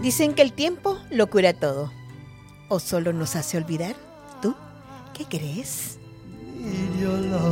Dicen que el tiempo lo cura todo. ¿O solo nos hace olvidar? ¿Tú qué crees? Idiolata.